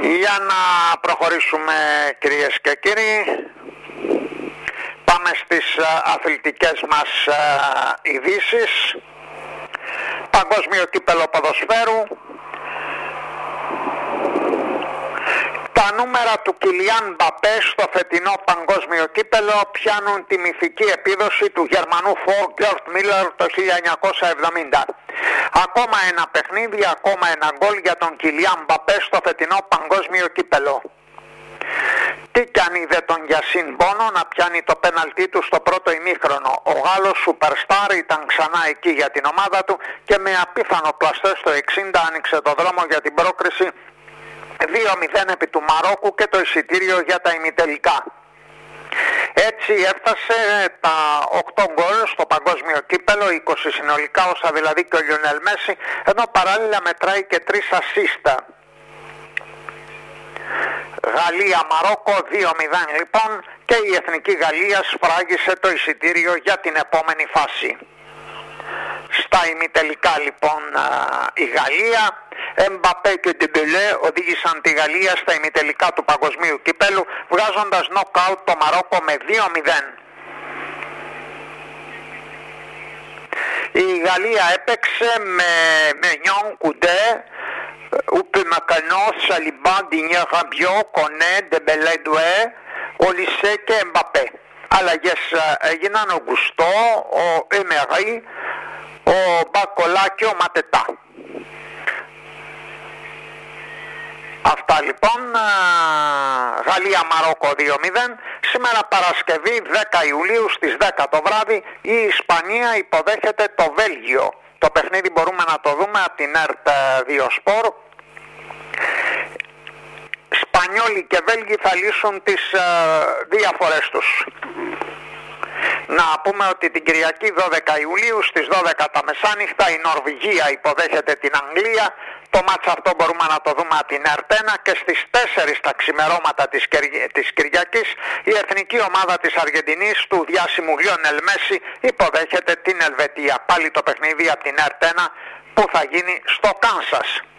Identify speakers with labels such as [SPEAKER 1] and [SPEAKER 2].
[SPEAKER 1] Για να προχωρήσουμε, κυρίες και κύριοι, πάμε στις αθλητικές μας ειδήσεις. Παγκόσμιο κύπελλο ποδοσφαίρου. Τα νούμερα του Κιλιάν Μπαπέ στο φετινό παγκόσμιο κύπελλο πιάνουν τη μυθική επίδοση του Γερμανού Γκέρτ Μίλλερ το 1970. Ακόμα ένα παιχνίδι, ακόμα ένα γκολ για τον Κιλιάν Μπαπέ στο φετινό παγκόσμιο κύπελλο. Τι κι αν είδε τον Γιασίν Μπόνο να πιάνει το πέναλτί του στο πρώτο ημίχρονο. Ο Γάλλος Σουπερστάρ ήταν ξανά εκεί για την ομάδα του και με απίθανο πλαστέ στο 60 άνοιξε το δρόμο για την πρόκριση 2-0 επί του Μαρόκου και το εισιτήριο για τα ημιτελικά. Έτσι έφτασε τα 8 γκολ στο παγκόσμιο κύπελλο, 20 συνολικά, όσα δηλαδή και ο Λιονέλ Μέση, ενώ παράλληλα μετράει και 3 ασίστα. Γαλλία-Μαρόκο 2-0 λοιπόν, και η Εθνική Γαλλία σφράγισε το εισιτήριο για την επόμενη φάση. Στα ημιτελικά λοιπόν η Γαλλία, Εμπαπέ και Ντεμπελέ οδήγησαν τη Γαλλία στα ημιτελικά του παγκοσμίου κυπέλου, βγάζοντας νοκάουτ το Μαρόκο με 2-0. Η Γαλλία έπαιξε με Μενιόν, Κουντέ, Ουπεμακανό, Σαλιμπά, Ντινιέ, Ραμπιό, Κονέ, Ντεμπελέ, Ντουέ, Ολισέ και Εμπαπέ. Αλλαγές έγιναν ο Γκουστό, ο Εμερί, ο Μπακολά και ο Ματετά. Αυτά λοιπόν, Γαλλία-Μαρόκο 2-0. Σήμερα Παρασκευή 10 Ιουλίου στις 10 το βράδυ η Ισπανία υποδέχεται το Βέλγιο. Το παιχνίδι μπορούμε να το δούμε από την ΕΡΤ 2 Σπορ. Σπανιόλοι και Βέλγοι θα λύσουν τις διαφορές τους. Να πούμε ότι την Κυριακή 12 Ιουλίου στις 12 τα μεσάνυχτα η Νορβηγία υποδέχεται την Αγγλία. Το μάτς αυτό μπορούμε να το δούμε από την ΕΡΤ1 και στις 4 τα ξημερώματα της Κυριακής η εθνική ομάδα της Αργεντινής του διάσημου Λιονέλ Μέση υποδέχεται την Ελβετία. Πάλι το παιχνίδι από την ΕΡΤ1 που θα γίνει στο Κάνσας.